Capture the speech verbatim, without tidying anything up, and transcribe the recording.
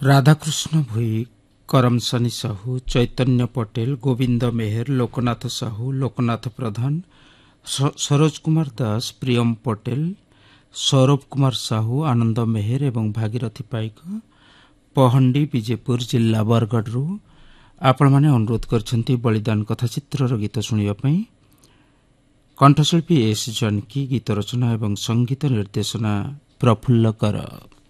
राधाकृष्ण भोई, करम शनि साहू, चैतन्य पटेल, गोविंद मेहर, लोकनाथ साहू, लोकनाथ प्रधान, सरोज कुमार दास, प्रियम पटेल, सौरभ कुमार साहू, आनंद मेहर एवं भागीरथी पाइक पहंडी विजेपुर जिला बरगढ़ आपण मैंने अनुरोध कर बलिदान कथाचित्र गीत शुणापी। कंठशिल्पी एस जानकी, गीत रचना एवं संगीत निर्देशना प्रफुल्ल कर।